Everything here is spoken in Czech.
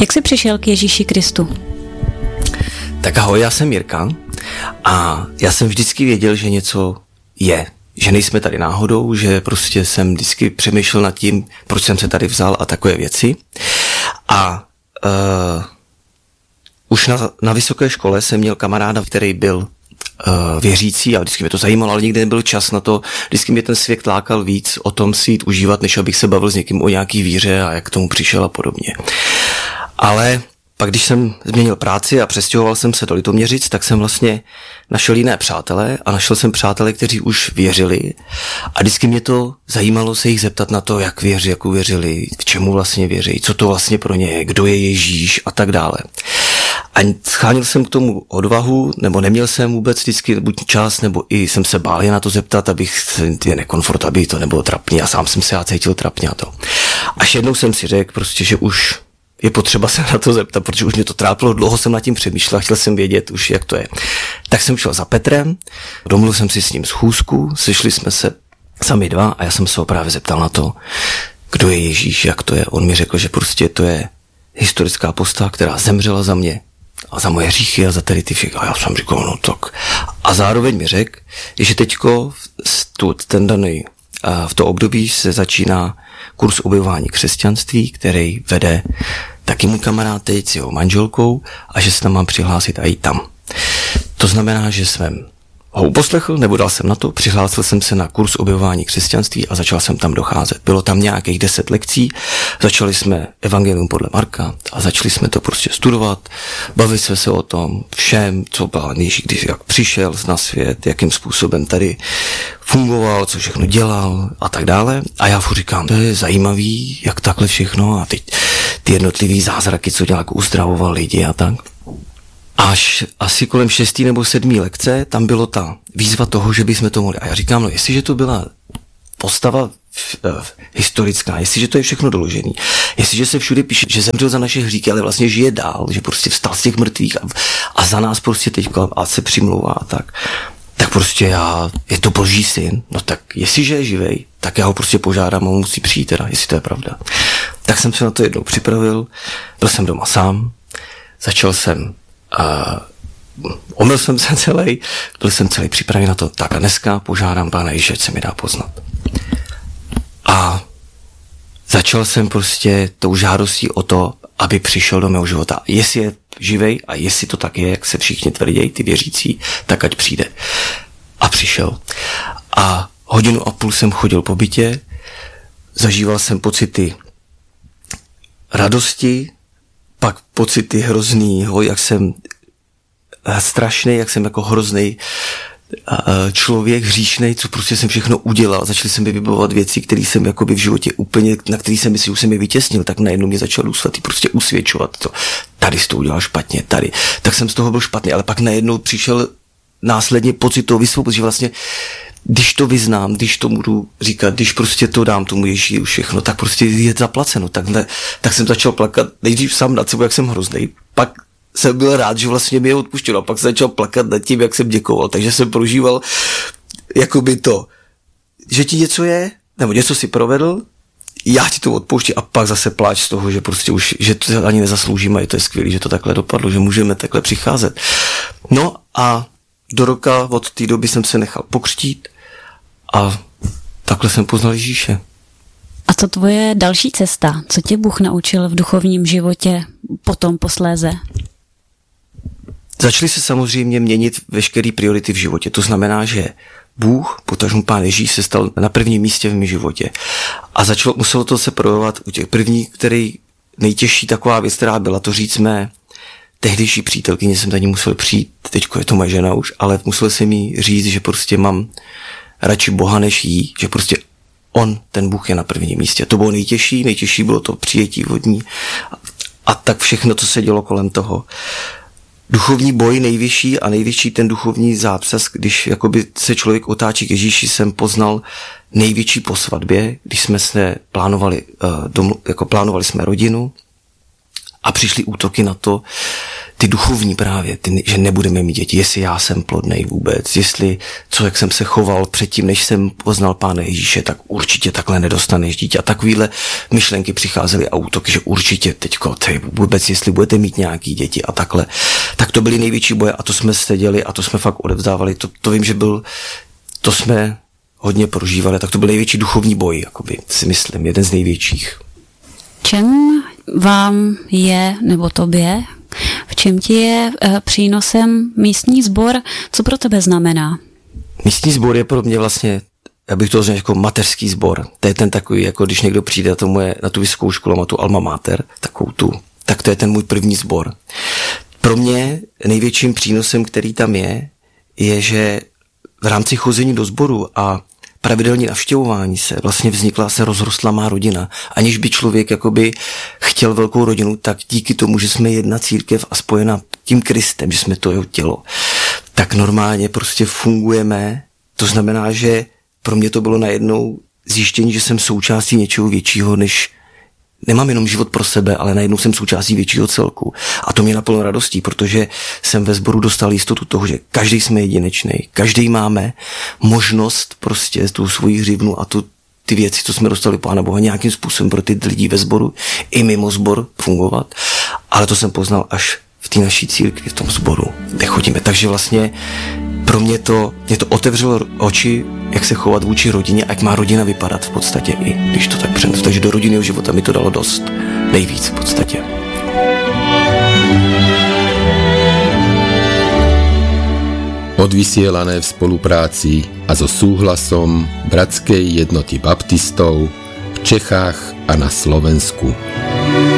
Jak jsi přišel k Ježíši Kristu? Tak ahoj, já jsem Jirka a já jsem vždycky věděl, že něco je. Že nejsme tady náhodou, že prostě jsem vždycky přemýšlel nad tím, proč jsem se tady vzal a takové věci. A už na vysoké škole jsem měl kamaráda, který byl věřící a vždycky mě to zajímalo, ale nikdy nebyl čas na to. Vždycky mě ten svět lákal víc o tom si jít užívat, než abych se bavil s někým o nějaký víře a jak k tomu přišel a podobně. Ale pak, když jsem změnil práci a přestěhoval jsem se do Litoměřic, tak jsem vlastně našel jiné přátele a našel jsem přátele, kteří už věřili a vždycky mě to zajímalo se jich zeptat na to, jak věří, jak uvěřili, k čemu vlastně věří, co to vlastně pro ně je, kdo je Ježíš a tak dále. A schánil jsem k tomu odvahu, nebo neměl jsem vůbec vždycky buď čas, nebo i jsem se bál je na to zeptat, abych je nekomfort, aby to nebylo trapný a sám jsem se já cítil trapně a to. Až jednou jsem si řekl prostě, že už je potřeba se na to zeptat, protože už mě to trápilo, dlouho jsem nad tím přemýšlel, chtěl jsem vědět už, jak to je. Tak jsem šel za Petrem, domluvil jsem si s ním schůzku, sešli jsme se sami dva a já jsem se ho právě zeptal na to, kdo je Ježíš, jak to je. On mi řekl, že prostě to je historická postava, která zemřela za mě a za moje hříchy a za tady ty všechny. A já jsem říkal, no tak. A zároveň mi řekl, že teďko v to období se začíná kurz objevování křesťanství, který vede taky můj kamarád teď s jeho manželkou a že se tam mám přihlásit a jít tam. To znamená, že jsem ho uposlechl, nebo dal jsem na to, přihlásil jsem se na kurz objevování křesťanství a začal jsem tam docházet. Bylo tam nějakých 10 lekcí, začali jsme evangelium podle Marka a začali jsme to prostě studovat, bavili jsme se o tom všem, co byl Ježíš, když jak přišel na svět, jakým způsobem tady fungoval, co všechno dělal a tak dále. A já furt říkám, to je zajímavý, jak takhle všechno a teď ty jednotlivý zázraky, co dělal, jako uzdravoval lidi a tak. Až asi kolem 6. nebo 7. lekce tam bylo ta výzva toho, že bychom to mohli. A já říkám, no jestliže to byla postava historická, jestliže to je všechno doložený, jestliže se všude píše, že zemřel za naše hříchy, ale vlastně žije dál, že prostě vstal z těch mrtvých a za nás prostě teďka a se přimlouvá a tak prostě je to Boží syn, no tak jestliže je živej, tak já ho prostě požádám a on musí přijít teda, jestli to je pravda. Tak jsem se na to jednou připravil, byl jsem doma sám, začal jsem omyl jsem se celý, byl jsem celý připravený na to, tak a dneska požádám Pána Ježíše, ať se mi dá poznat. A začal jsem prostě tou žádostí o to, aby přišel do mého života. Jestli je živej a jestli to tak je, jak se všichni tvrdí, ty věřící, tak ať přijde. A přišel. A 1,5 hodiny jsem chodil po bytě, zažíval jsem pocity radosti, pak pocity hroznýho, jak jsem strašný, jak jsem jako hrozný člověk, hříšnej, co prostě jsem všechno udělal. Začaly se mi vybavovat věci, které jsem jakoby v životě úplně, na který jsem myslel, že jsem je vytěsnil, tak najednou mě začal Duch Svatý prostě usvědčovat. To, tady jsi to udělal špatně, tady. Tak jsem z toho byl špatný, ale pak najednou přišel následně pocit toho vysvobození, že vlastně když to vyznám, když to budu říkat, když prostě to dám tomu Ježíši už všechno, tak prostě je zaplaceno. Tak jsem začal plakat nejdřív sám nad sebou, jak jsem hrozný. Pak jsem byl rád, že vlastně mi je odpuštěno. A pak jsem začal plakat nad tím, jak jsem děkoval. Takže jsem prožíval jakoby to, že ti něco je, nebo něco si provedl, já ti to odpouštím a pak zase pláč z toho, že prostě už, že to ani nezasloužíme, a to je skvělý, že to takhle dopadlo, že můžeme takhle přicházet. No a do roka od té doby jsem se nechal pokřtít a takhle jsem poznal Ježíše. A co tvoje další cesta? Co tě Bůh naučil v duchovním životě potom posléze? Začaly se samozřejmě měnit veškeré priority v životě. To znamená, že Bůh, potažmo Pán Ježíš, se stal na prvním místě v mém životě. A muselo to se projevovat u těch prvních, který nejtěžší taková věc, která byla, to říct mé tehdejší přítelkyně, jsem tady musel přijít, teďko je to moje žena už, ale musel jsem jí říct, že prostě mám radši Boha než jí, že prostě ten Bůh je na prvním místě. To bylo nejtěžší bylo to přijetí vodní a tak všechno, co se dělo kolem toho. Duchovní boj nejvyšší a největší ten duchovní zápřes, když jakoby se člověk otáčí k Ježíši, jsem poznal největší po svatbě, když jsme se plánovali jsme rodinu a přišly útoky na to, ty duchovní právě, že nebudeme mít děti, jestli já jsem plodnej vůbec, jestli jak jsem se choval předtím, než jsem poznal Pána Ježíše, tak určitě takhle nedostaneš dítě. A takovýhle myšlenky přicházely a útoky, že určitě teďko, vůbec jestli budete mít nějaký děti a takhle. Tak to byly největší boje a to jsme seděli a to jsme fakt odevzdávali. To vím, že to jsme hodně prožívali, tak to byl největší duchovní boj, jakoby, si myslím, jeden z největších. Čem vám je, nebo tobě, v čem ti je přínosem místní sbor? Co pro tebe znamená? Místní sbor je pro mě vlastně, já bych to řekl jako mateřský sbor. To je ten takový, jako když někdo přijde na tu vysokou školu, má tu alma mater, tak to je ten můj první sbor. Pro mě největším přínosem, který tam je, že v rámci chození do sboru a pravidelně navštěvování se vlastně se rozrostla má rodina. Aniž by člověk jakoby chtěl velkou rodinu, tak díky tomu, že jsme jedna církev a spojena tím Kristem, že jsme to jeho tělo, tak normálně prostě fungujeme. To znamená, že pro mě to bylo najednou zjištění, že jsem součástí něčeho většího, než nemám jenom život pro sebe, ale najednou jsem součástí většího celku. A to mě naplno radostí, protože jsem ve sboru dostal jistotu toho, že každý jsme jedinečný, každý máme možnost prostě tu svoji hřivnu a ty věci, co jsme dostali Pána Boha, nějakým způsobem pro ty lidi ve sboru i mimo sbor fungovat. Ale to jsem poznal až v té naší církvi, v tom sboru, kde chodíme. Takže vlastně pro mě to otevřelo oči, jak se chovat vůči rodině a jak má rodina vypadat v podstatě, i když to tak přenesu. Takže do rodinného života mi to dalo dost, nejvíc v podstatě. Odvysielané v spolupráci a so súhlasom Bratskej jednoty baptistov v Čechách a na Slovensku.